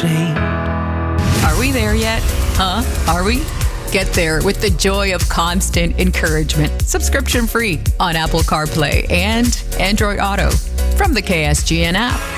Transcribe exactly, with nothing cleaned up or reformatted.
ashamed. Are we there yet? Huh? Are we? Get there with the joy of constant encouragement. Subscription free on Apple CarPlay and Android Auto from the K S G N app.